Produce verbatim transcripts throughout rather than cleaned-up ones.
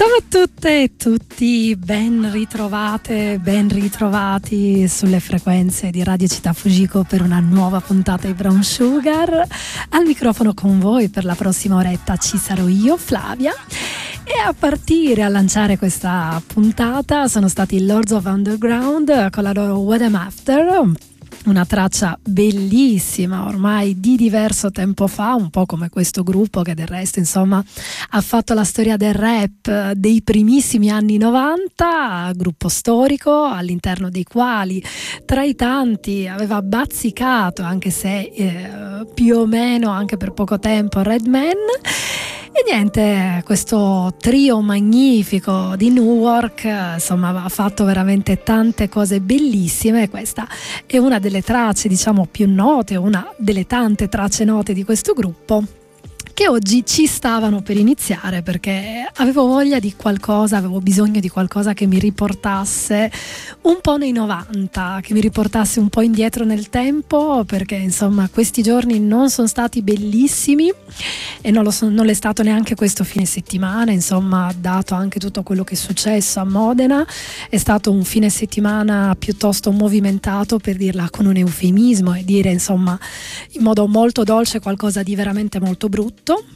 Ciao a tutte e tutti, ben ritrovate, ben ritrovati sulle frequenze di Radio Città Fujiko per una nuova puntata di Brown Sugar. Al microfono con voi per la prossima oretta ci sarò io, Flavia, e a partire a lanciare questa puntata sono stati i Lords of Underground con la loro What I'm After, una traccia bellissima ormai di diverso tempo fa, un po' come questo gruppo che del resto insomma ha fatto la storia del rap dei primissimi anni novanta, gruppo storico all'interno dei quali tra i tanti aveva bazzicato, anche se eh, più o meno anche per poco tempo, Redman. E niente, questo trio magnifico di Newark insomma ha fatto veramente tante cose bellissime. Questa è una delle tracce diciamo più note, una delle tante tracce note di questo gruppo, che oggi ci stavano per iniziare perché avevo voglia di qualcosa, avevo bisogno di qualcosa che mi riportasse un po' nei novanta, che mi riportasse un po' indietro nel tempo, perché insomma questi giorni non sono stati bellissimi e non, lo so, non è stato neanche questo fine settimana, insomma dato anche tutto quello che è successo a Modena, è stato un fine settimana piuttosto movimentato, per dirla con un eufemismo, e dire insomma in modo molto dolce qualcosa di veramente molto brutto.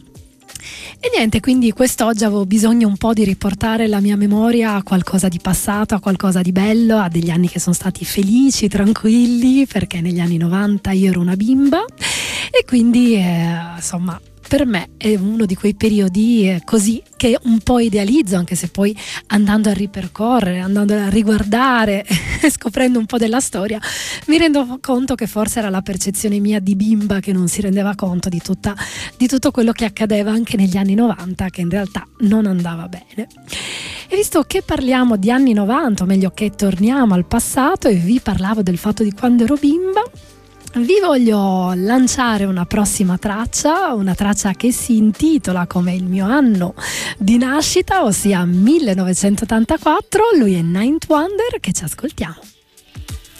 E niente, quindi quest'oggi avevo bisogno un po' di riportare la mia memoria a qualcosa di passato, a qualcosa di bello, a degli anni che sono stati felici, tranquilli, perché negli anni novanta io ero una bimba e quindi eh, insomma per me è uno di quei periodi eh, così che un po' idealizzo, anche se poi andando a ripercorrere, andando a riguardare e scoprendo un po' della storia mi rendo conto che forse era la percezione mia di bimba che non si rendeva conto di, tutta, di tutto quello che accadeva anche negli anni novanta, che in realtà non andava bene. E visto che parliamo di anni novanta, o meglio che torniamo al passato, e vi parlavo del fatto di quando ero bimba, vi voglio lanciare una prossima traccia, una traccia che si intitola come il mio anno di nascita, ossia millenovecentottantaquattro. Lui è Ninth Wonder, che ci ascoltiamo.